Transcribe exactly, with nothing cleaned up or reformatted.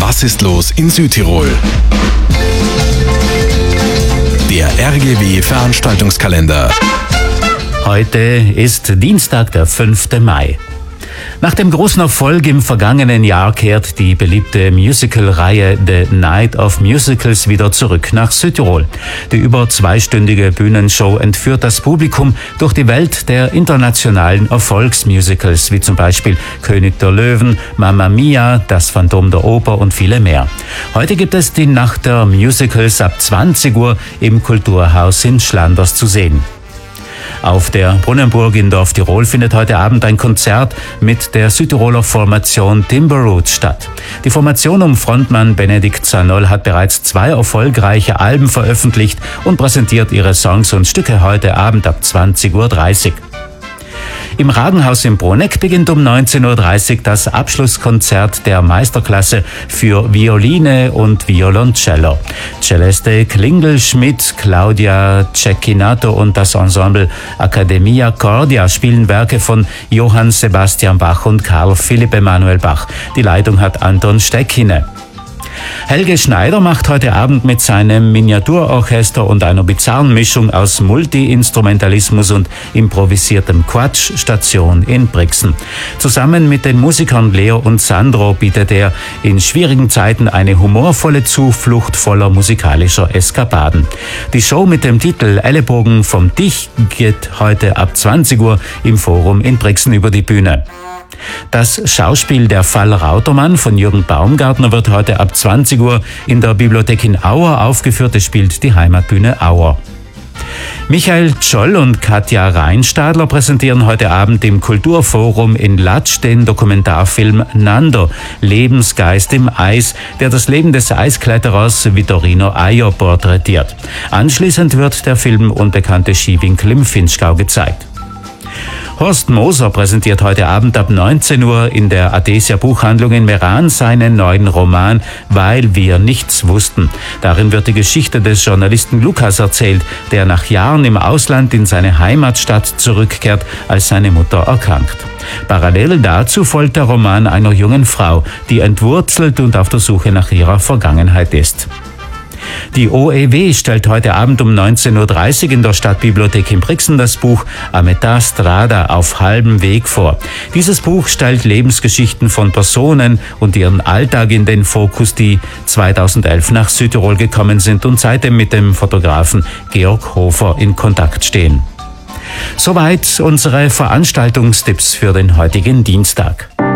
Was ist los in Südtirol? Der R G W-Veranstaltungskalender. Heute ist Dienstag, der fünfte Mai. Nach dem großen Erfolg im vergangenen Jahr kehrt die beliebte Musical-Reihe The Night of Musicals wieder zurück nach Südtirol. Die über zweistündige Bühnenshow entführt das Publikum durch die Welt der internationalen Erfolgsmusicals, wie zum Beispiel König der Löwen, Mamma Mia, Das Phantom der Oper und viele mehr. Heute gibt es die Nacht der Musicals ab zwanzig Uhr im Kulturhaus in Schlanders zu sehen. Auf der Brunnenburg in Dorf Tirol findet heute Abend ein Konzert mit der Südtiroler Formation Timber Roots statt. Die Formation um Frontmann Benedikt Zanoll hat bereits zwei erfolgreiche Alben veröffentlicht und präsentiert ihre Songs und Stücke heute Abend ab zwanzig Uhr dreißig. Im Ragenhaus in Bruneck beginnt um neunzehn Uhr dreißig das Abschlusskonzert der Meisterklasse für Violine und Violoncello. Celeste Klingel-Schmidt, Claudia Cecchinato und das Ensemble Accademia Cordia spielen Werke von Johann Sebastian Bach und Karl Philipp Emanuel Bach. Die Leitung hat Anton Steckine. Helge Schneider macht heute Abend mit seinem Miniaturorchester und einer bizarren Mischung aus Multi-Instrumentalismus und improvisiertem Quatsch Station in Brixen. Zusammen mit den Musikern Leo und Sandro bietet er in schwierigen Zeiten eine humorvolle Zuflucht voller musikalischer Eskapaden. Die Show mit dem Titel Ellenbogen vom Tisch geht heute ab zwanzig Uhr im Forum in Brixen über die Bühne. Das Schauspiel Der Fall Rautermann von Jürgen Baumgartner wird heute ab zwanzig Uhr in der Bibliothek in Auer aufgeführt. Es spielt die Heimatbühne Auer. Michael Tscholl und Katja Reinstadler präsentieren heute Abend im Kulturforum in Latsch den Dokumentarfilm Nando, Lebensgeist im Eis, der das Leben des Eiskletterers Vittorino Aio porträtiert. Anschließend wird der Film Unbekannte Skiwinkel im Vinschgau gezeigt. Horst Moser präsentiert heute Abend ab neunzehn Uhr in der Adesia Buchhandlung in Meran seinen neuen Roman Weil wir nichts wussten. Darin wird die Geschichte des Journalisten Lukas erzählt, der nach Jahren im Ausland in seine Heimatstadt zurückkehrt, als seine Mutter erkrankt. Parallel dazu folgt der Roman einer jungen Frau, die entwurzelt und auf der Suche nach ihrer Vergangenheit ist. Die O E W stellt heute Abend um neunzehn Uhr dreißig in der Stadtbibliothek in Brixen das Buch A metà strada, auf halbem Weg vor. Dieses Buch stellt Lebensgeschichten von Personen und ihren Alltag in den Fokus, die zweitausendelf nach Südtirol gekommen sind und seitdem mit dem Fotografen Georg Hofer in Kontakt stehen. Soweit unsere Veranstaltungstipps für den heutigen Dienstag.